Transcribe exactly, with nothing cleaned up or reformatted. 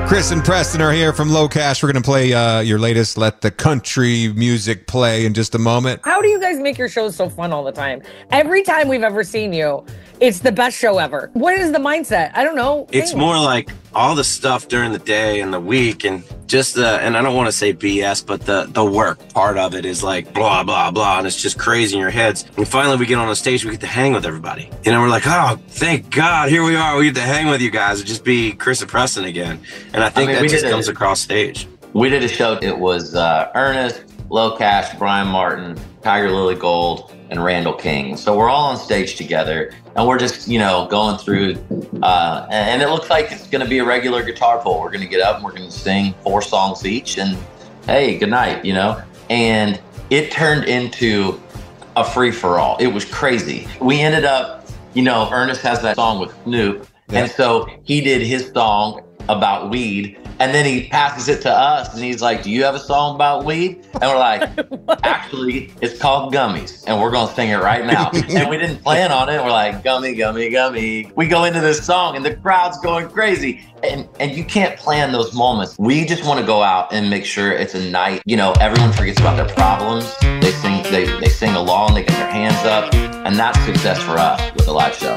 Chris and Preston are here from Low Cash. We're going to play uh, your latest Let the Country Music Play in just a moment. How do you guys make your shows so fun all the time? Every time we've ever seen you, it's the best show ever. What is the mindset? I don't know. It's Thing. more like all the stuff during the day and the week and just the, and I don't want to say B S, but the, the work part of it is like blah, blah, blah. And it's just crazy in your heads. And finally we get on the stage, we get to hang with everybody. You know, we're like, oh, thank God, here we are. We get to hang with you guys. It'd just be Chris and Preston again. And I think I mean, that just comes a, across stage. We did a show. It was uh, Ernest, Low Cash, Brian Martin, Tiger Lily Gold, and Randall King. So we're all on stage together, and we're just, you know, going through, uh, and it looks like it's going to be a regular guitar pull. We're going to get up and we're going to sing four songs each, and hey, good night, you know? And it turned into a free-for-all. It was crazy. We ended up, you know, Ernest has that song with Snoop, yeah. And so he did his song about weed, and then he passes it to us, and he's like, do you have a song about weed? And we're like, actually, it's called Gummies, and we're going to sing it right now. And we didn't plan on it. We're like, gummy, gummy, gummy. We go into this song, and the crowd's going crazy. And and you can't plan those moments. We just want to go out and make sure it's a night, you know, everyone forgets about their problems. They sing, they, they sing along, they get their hands up, and that's success for us with the live show.